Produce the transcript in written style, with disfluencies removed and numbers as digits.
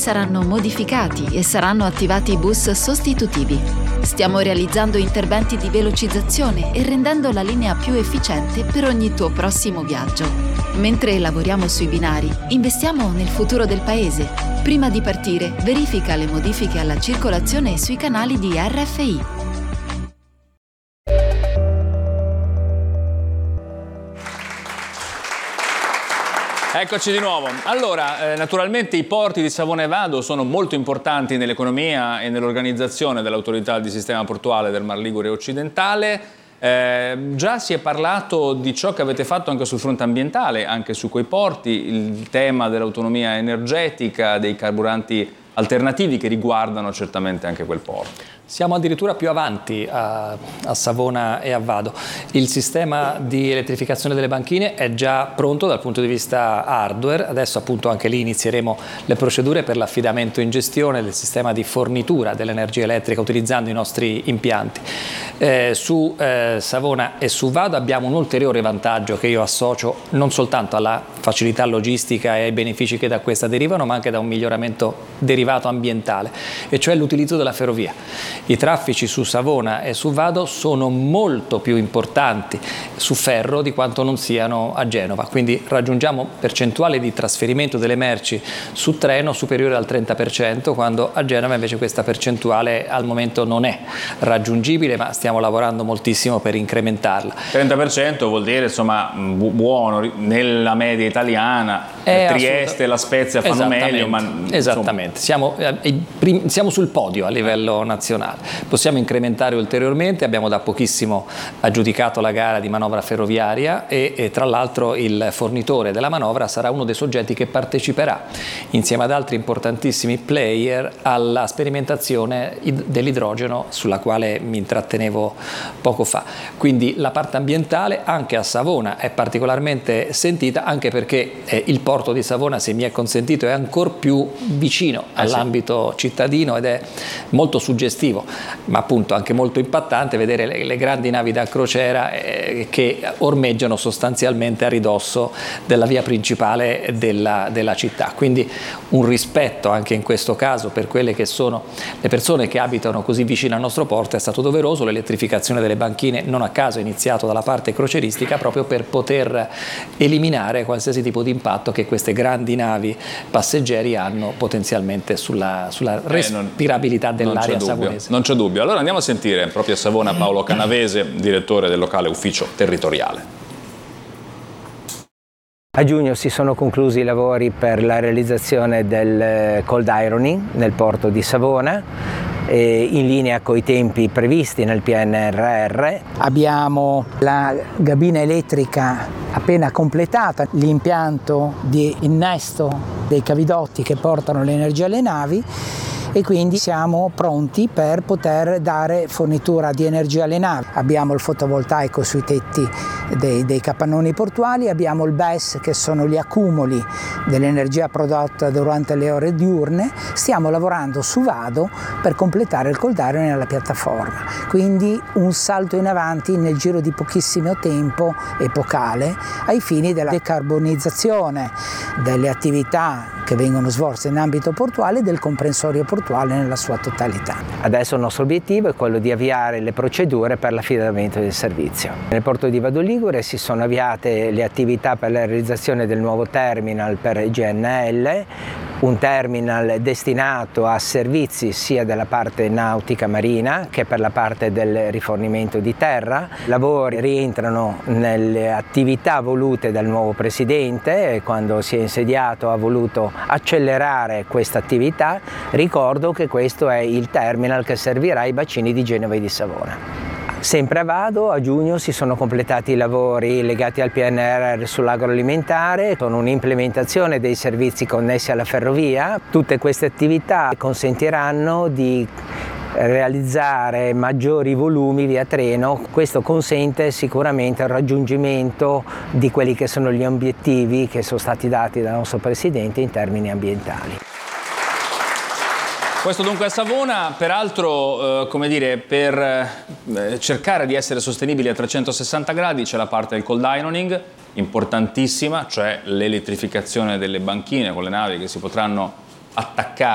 saranno modificati e saranno attivati bus sostitutivi. Stiamo realizzando interventi di velocizzazione e rendendo la linea più efficiente per ogni tuo prossimo viaggio. Mentre lavoriamo sui binari, investiamo nel futuro del paese. Prima di partire, verifica le modifiche alla circolazione sui canali di RFI. Eccoci di nuovo. Allora, naturalmente i porti di Savona e Vado sono molto importanti nell'economia e nell'organizzazione dell'autorità di sistema portuale del Mar Ligure occidentale. Già si è parlato di ciò che avete fatto anche sul fronte ambientale, anche su quei porti, il tema dell'autonomia energetica, dei carburanti alternativi che riguardano certamente anche quel porto. Siamo addirittura più avanti a Savona e a Vado. Il sistema di elettrificazione delle banchine è già pronto dal punto di vista hardware, adesso appunto anche lì inizieremo le procedure per l'affidamento in gestione del sistema di fornitura dell'energia elettrica utilizzando i nostri impianti. Su Savona e su Vado abbiamo un ulteriore vantaggio che io associo non soltanto alla facilità logistica e ai benefici che da questa derivano, ma anche da un miglioramento derivato ambientale, e cioè l'utilizzo della ferrovia. I traffici su Savona e su Vado sono molto più importanti su ferro di quanto non siano a Genova, quindi raggiungiamo percentuali di trasferimento delle merci su treno superiore al 30%, quando a Genova invece questa percentuale al momento non è raggiungibile, ma stiamo lavorando moltissimo per incrementarla. 30% vuol dire insomma buono nella media italiana, Trieste e La Spezia fanno meglio, ma esattamente, siamo sul podio a livello nazionale. Possiamo incrementare ulteriormente, abbiamo da pochissimo aggiudicato la gara di manovra ferroviaria e tra l'altro il fornitore della manovra sarà uno dei soggetti che parteciperà insieme ad altri importantissimi player alla sperimentazione dell'idrogeno sulla quale mi intrattenevo poco fa. Quindi la parte ambientale anche a Savona è particolarmente sentita, anche perché il porto di Savona, se mi è consentito, è ancora più vicino all'ambito cittadino ed è molto suggestivo, ma appunto anche molto impattante vedere le grandi navi da crociera che ormeggiano sostanzialmente a ridosso della via principale della città. Quindi un rispetto anche in questo caso per quelle che sono le persone che abitano così vicino al nostro porto è stato doveroso. L'elettrificazione delle banchine non a caso è iniziato dalla parte crocieristica, proprio per poter eliminare qualsiasi tipo di impatto che queste grandi navi passeggeri hanno potenzialmente sulla respirabilità dell'area savonese. Non c'è dubbio. Allora andiamo a sentire proprio a Savona Paolo Canavese, direttore del locale ufficio territoriale. A giugno si sono conclusi i lavori per la realizzazione del cold ironing nel porto di Savona, in linea con i tempi previsti nel PNRR. Abbiamo la cabina elettrica appena completata, l'impianto di innesto dei cavidotti che portano l'energia alle navi, e quindi siamo pronti per poter dare fornitura di energia alle navi. Abbiamo il fotovoltaico sui tetti dei capannoni portuali, abbiamo il BESS, che sono gli accumuli dell'energia prodotta durante le ore diurne. Stiamo lavorando su Vado per completare il cold ironing nella piattaforma, quindi un salto in avanti nel giro di pochissimo tempo, epocale, ai fini della decarbonizzazione delle attività che vengono svolte in ambito portuale e del comprensorio portuale nella sua totalità. Adesso il nostro obiettivo è quello di avviare le procedure per l'affidamento del servizio. Nel porto di Vado Ligure si sono avviate le attività per la realizzazione del nuovo terminal per GNL, un terminal destinato a servizi sia della parte nautica marina che per la parte del rifornimento di terra. I lavori rientrano nelle attività volute dal nuovo presidente, e quando si è insediato ha voluto accelerare questa attività. Ricordo che questo è il terminal che servirà i bacini di Genova e di Savona. Sempre a Vado, a giugno si sono completati i lavori legati al PNRR sull'agroalimentare, con un'implementazione dei servizi connessi alla ferrovia. Tutte queste attività consentiranno di realizzare maggiori volumi via treno. Questo consente sicuramente il raggiungimento di quelli che sono gli obiettivi che sono stati dati dal nostro Presidente in termini ambientali. Questo dunque a Savona, peraltro come dire, per cercare di essere sostenibili a 360 gradi c'è la parte del cold ironing, importantissima, cioè l'elettrificazione delle banchine con le navi che si potranno attaccare